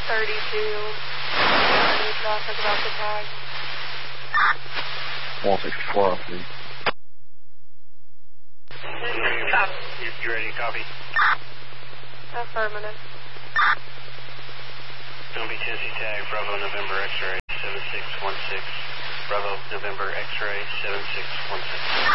Any traffic about the tag? 164 off lead. You ready to copy? Affirmative. Gonna be Tennessee tag, Bravo November X-ray 7616. Bravo November X-ray 7616.